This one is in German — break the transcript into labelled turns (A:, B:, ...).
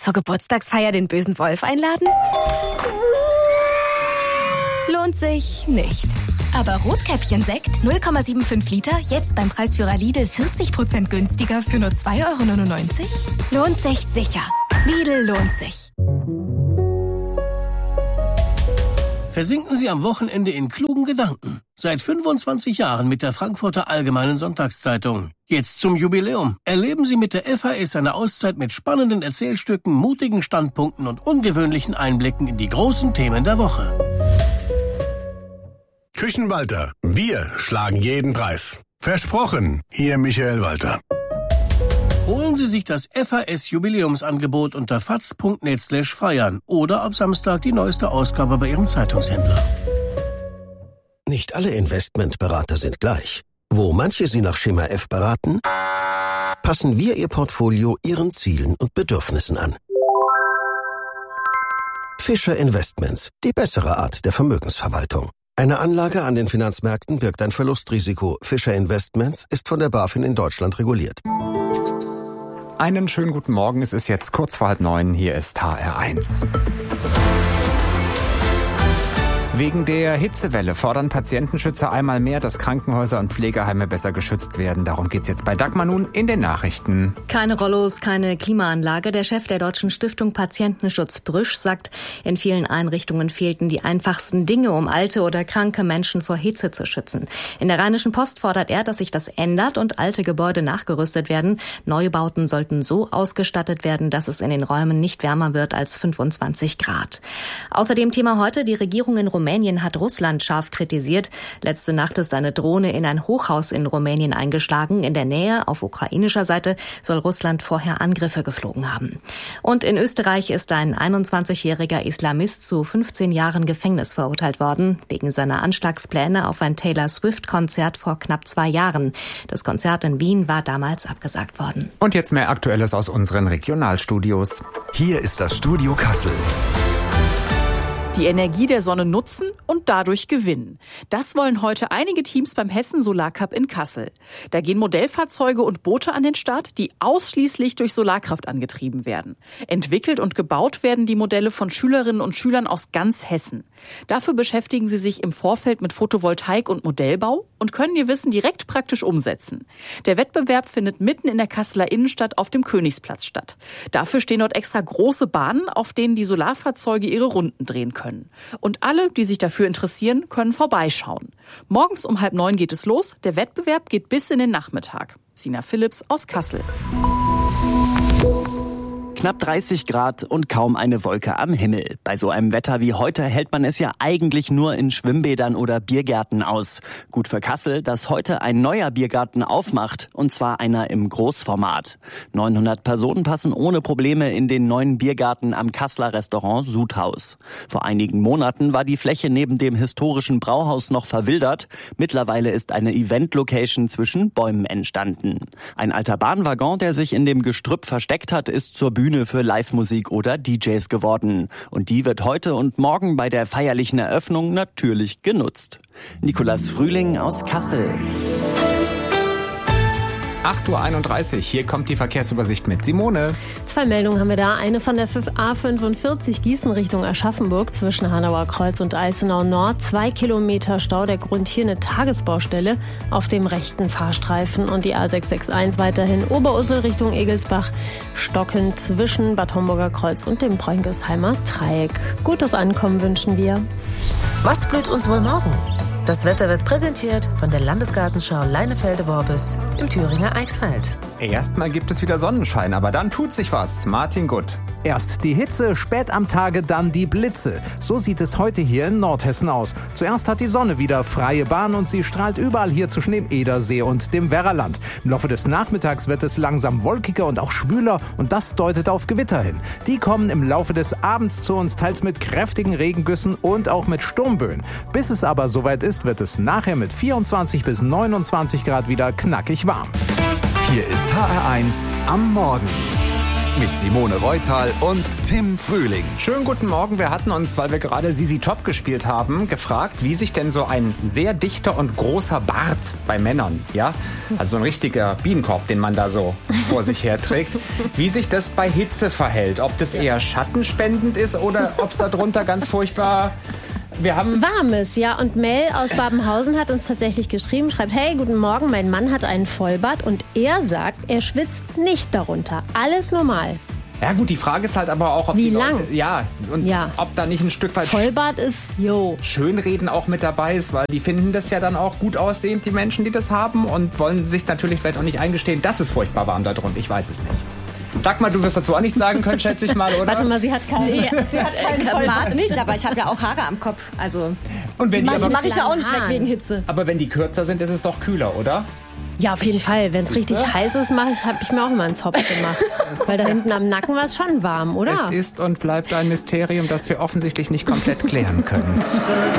A: Zur Geburtstagsfeier den bösen Wolf einladen? Lohnt sich nicht. Aber Rotkäppchen-Sekt 0,75 Liter, jetzt beim Preisführer Lidl 40% günstiger für nur 2,99 €? Lohnt sich sicher. Lidl lohnt sich.
B: Versinken Sie am Wochenende in klugen Gedanken. Seit 25 Jahren mit der Frankfurter Allgemeinen Sonntagszeitung. Jetzt zum Jubiläum. Erleben Sie mit der FAS eine Auszeit mit spannenden Erzählstücken, mutigen Standpunkten und ungewöhnlichen Einblicken in die großen Themen der Woche.
C: Küchenwalter, wir schlagen jeden Preis. Versprochen, Ihr Michael Walter.
B: Holen Sie sich das FAS-Jubiläumsangebot unter faz.net/feiern oder ab Samstag die neueste Ausgabe bei Ihrem Zeitungshändler.
D: Nicht alle Investmentberater sind gleich. Wo manche Sie nach Schema F beraten, passen wir Ihr Portfolio Ihren Zielen und Bedürfnissen an. Fischer Investments, die bessere Art der Vermögensverwaltung. Eine Anlage an den Finanzmärkten birgt ein Verlustrisiko. Fischer Investments ist von der BaFin in Deutschland reguliert.
E: Einen schönen guten Morgen, es ist jetzt kurz vor 8:30, hier ist HR1. Wegen der Hitzewelle fordern Patientenschützer einmal mehr, dass Krankenhäuser und Pflegeheime besser geschützt werden. Darum geht's jetzt bei Dagmar nun in den Nachrichten.
F: Keine Rollos, keine Klimaanlage. Der Chef der Deutschen Stiftung Patientenschutz Brüsch sagt, in vielen Einrichtungen fehlten die einfachsten Dinge, um alte oder kranke Menschen vor Hitze zu schützen. In der Rheinischen Post fordert er, dass sich das ändert und alte Gebäude nachgerüstet werden. Neubauten sollten so ausgestattet werden, dass es in den Räumen nicht wärmer wird als 25 Grad. Außerdem Thema heute, die Regierung in Rumänien hat Russland scharf kritisiert. Letzte Nacht ist eine Drohne in ein Hochhaus in Rumänien eingeschlagen. In der Nähe, auf ukrainischer Seite, soll Russland vorher Angriffe geflogen haben. Und in Österreich ist ein 21-jähriger Islamist zu 15 Jahren Gefängnis verurteilt worden, wegen seiner Anschlagspläne auf ein Taylor Swift-Konzert vor knapp 2 Jahren. Das Konzert in Wien war damals abgesagt worden.
E: Und jetzt mehr Aktuelles aus unseren Regionalstudios.
G: Hier ist das Studio Kassel.
H: Die Energie der Sonne nutzen und dadurch gewinnen. Das wollen heute einige Teams beim Hessen Solar Cup in Kassel. Da gehen Modellfahrzeuge und Boote an den Start, die ausschließlich durch Solarkraft angetrieben werden. Entwickelt und gebaut werden die Modelle von Schülerinnen und Schülern aus ganz Hessen. Dafür beschäftigen sie sich im Vorfeld mit Photovoltaik und Modellbau und können ihr Wissen direkt praktisch umsetzen. Der Wettbewerb findet mitten in der Kasseler Innenstadt auf dem Königsplatz statt. Dafür stehen dort extra große Bahnen, auf denen die Solarfahrzeuge ihre Runden drehen können. Und alle, die sich dafür interessieren, können vorbeischauen. Morgens um 8:30 geht es los. Der Wettbewerb geht bis in den Nachmittag. Sina Philipps aus Kassel.
I: Knapp 30 Grad und kaum eine Wolke am Himmel. Bei so einem Wetter wie heute hält man es ja eigentlich nur in Schwimmbädern oder Biergärten aus. Gut für Kassel, dass heute ein neuer Biergarten aufmacht, und zwar einer im Großformat. 900 Personen passen ohne Probleme in den neuen Biergarten am Kasseler Restaurant Sudhaus. Vor einigen Monaten war die Fläche neben dem historischen Brauhaus noch verwildert. Mittlerweile ist eine Event-Location zwischen Bäumen entstanden. Ein alter Bahnwaggon, der sich in dem Gestrüpp versteckt hat, ist zur Bühne für Live-Musik oder DJs geworden. Und die wird heute und morgen bei der feierlichen Eröffnung natürlich genutzt. Nikolas Frühling aus Kassel.
E: 8:31 Uhr, hier kommt die Verkehrsübersicht mit Simone.
J: 2 Meldungen haben wir da. Eine von der A45 Gießen Richtung Aschaffenburg zwischen Hanauer Kreuz und Alzenau Nord. 2 Kilometer Stau. Der Grund hier eine Tagesbaustelle auf dem rechten Fahrstreifen. Und die A661 weiterhin Oberursel Richtung Egelsbach. Stockend zwischen Bad Homburger Kreuz und dem Bräunkelsheimer Dreieck. Gutes Ankommen wünschen wir.
K: Was blüht uns wohl morgen? Das Wetter wird präsentiert von der Landesgartenschau Leinefelde-Worbis im Thüringer Eichsfeld.
E: Erstmal gibt es wieder Sonnenschein, aber dann tut sich was. Martin Gutt.
L: Erst die Hitze, spät am Tage dann die Blitze. So sieht es heute hier in Nordhessen aus. Zuerst hat die Sonne wieder freie Bahn und sie strahlt überall hier zwischen dem Edersee und dem Werraland. Im Laufe des Nachmittags wird es langsam wolkiger und auch schwüler und das deutet auf Gewitter hin. Die kommen im Laufe des Abends zu uns, teils mit kräftigen Regengüssen und auch mit Sturmböen. Bis es aber soweit ist, wird es nachher mit 24 bis 29 Grad wieder knackig warm.
G: Hier ist HR1 am Morgen. mit Simone Reutal und Tim Frühling.
E: Schönen guten Morgen. Wir hatten uns, weil wir gerade Sisi Top gespielt haben, gefragt, wie sich denn so ein sehr dichter und großer Bart bei Männern, ja, also so ein richtiger Bienenkorb, den man da so vor sich her trägt, wie sich das bei Hitze verhält. Ob das eher schattenspendend ist oder ob es darunter ganz furchtbar... Wir haben
J: Warmes, ja. Und Mel aus Babenhausen hat uns tatsächlich geschrieben, schreibt, hey, guten Morgen, mein Mann hat einen Vollbart und er sagt, er schwitzt nicht darunter. Alles normal.
E: Ja gut, die Frage ist halt aber auch, ob
J: wie
E: die Leute,
J: lang?
E: Ob da nicht ein Stück weit
J: Vollbart ist,
E: Schönreden auch mit dabei ist, weil die finden das ja dann auch gut aussehend, die Menschen, die das haben, und wollen sich natürlich vielleicht auch nicht eingestehen, dass es furchtbar warm da drunter. Ich weiß es nicht. Dagmar, du wirst dazu auch nichts sagen können, schätze ich mal, oder?
J: Warte mal, sie hat keinen.
M: Nee, sie hat keinen Bart nicht, aber ich habe ja auch Haare am Kopf. Also,
E: und wenn
M: die mache ich ja auch nicht weg wegen Hitze.
E: Aber wenn die kürzer sind, ist es doch kühler, oder?
J: Ja, auf jeden Fall. Wenn es richtig heiß ist, habe ich mir auch immer einen Zopf gemacht. Weil da hinten am Nacken war es schon warm, oder?
E: Es ist und bleibt ein Mysterium, das wir offensichtlich nicht komplett klären können.